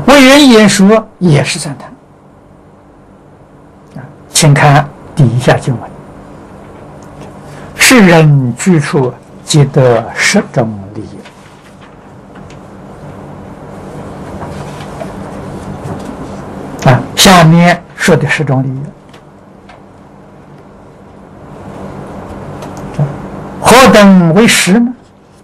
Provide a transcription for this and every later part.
为人言说也是赞叹。请看底下经文：世人居处，皆得十种利益。下面说的十种利益，何等为十呢？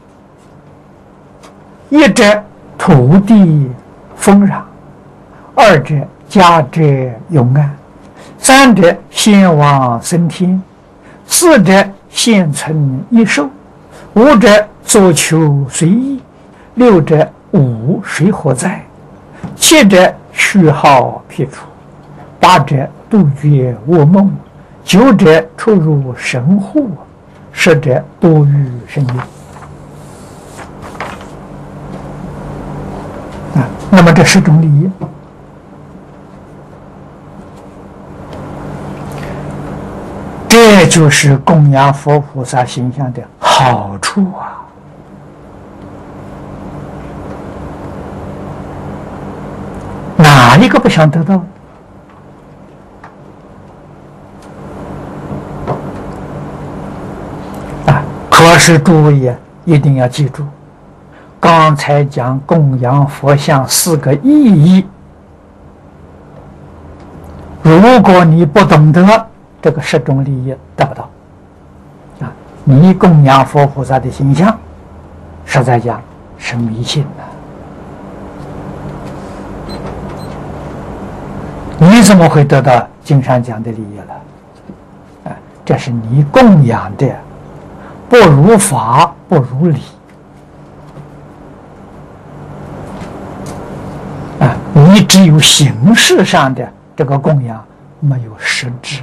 一者土地丰壤，二者家者永安，三者先王升天，四者现存益寿，五者所求随意，六者无水火灾，七者虚耗辟除，八者杜绝恶梦，九者出入神户，十者多遇神业。那么这十种利益，这就是供养佛菩萨形象的好处啊！哪一个不想得到？可是诸位呀，一定要记住，刚才讲供养佛像四个意义，如果你不懂得这个十种利益，得不到啊！你供养佛菩萨的形象，实在讲是迷信的。你怎么会得到经上讲的利益了？这是你供养的不如法，不如理啊！你只有形式上的这个供养，没有实质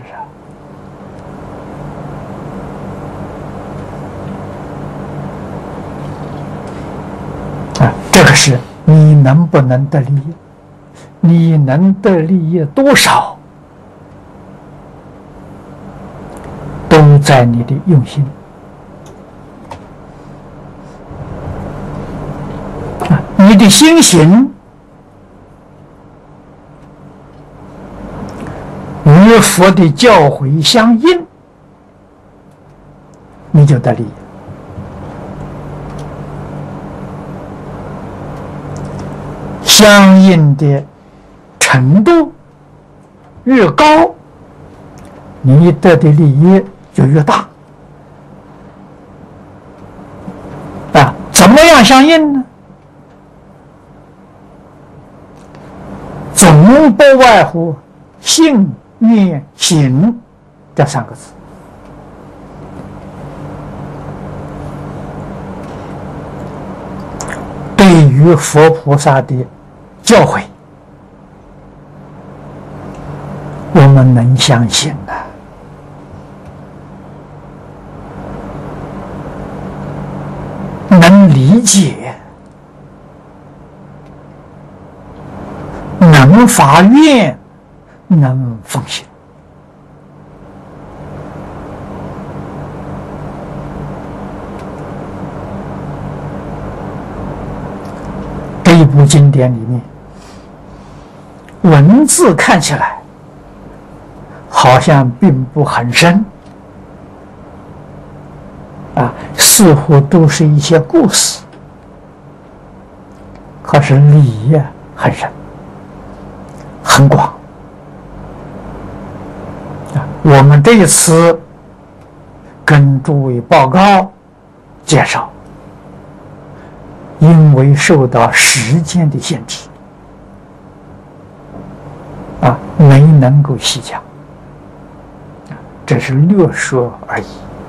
啊！这个是你能不能得利益，你能得利益多少，都在你的用心。你的心行与佛的教诲相应，你就得利益。相应的程度越高，你得的利益就越大。怎么样相应呢？总不外乎信、念、行这三个字。对于佛菩萨的教诲，我们能相信呐，能理解，能发愿，能奉行。这一部经典里面，文字看起来好像并不很深似乎都是一些故事，可是理呀很深很广我们这一次跟诸位报告介绍，因为受到时间的限制没能够细讲这是略说而已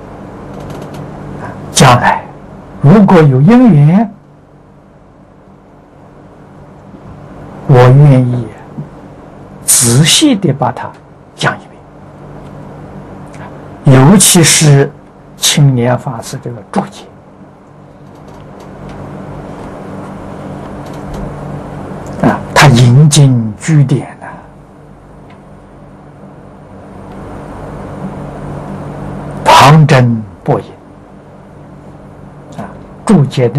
将来如果有因缘，我愿意仔细地把它讲一遍，尤其是青年法师这个注解他引经据典旁征博引注解的